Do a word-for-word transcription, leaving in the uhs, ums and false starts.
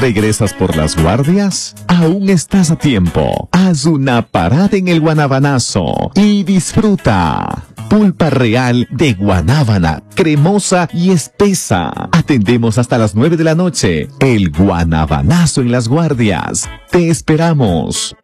¿Regresas por las guardias? Aún estás a tiempo. Haz una parada en el Guanabanazo y disfruta. Pulpa real de guanábana, cremosa y espesa. Atendemos hasta las nueve de la noche. El Guanabanazo en las guardias. Te esperamos.